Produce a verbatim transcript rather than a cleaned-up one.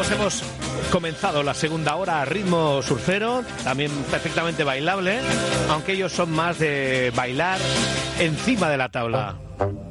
Nosotros hemos comenzado la segunda hora a ritmo surfero, también perfectamente bailable, aunque ellos son más de bailar encima de la tabla.